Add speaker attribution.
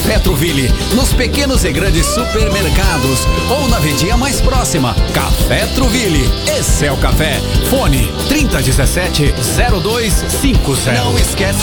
Speaker 1: Café Truville, nos pequenos e grandes supermercados ou na vendinha mais próxima. Café Truville, esse é o café. Fone 3017-0250. Não esquece